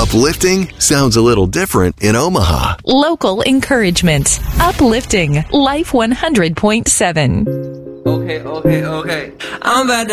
Uplifting sounds a little different in Omaha. Local encouragement. Uplifting. Life 100.7. Okay. I'm about to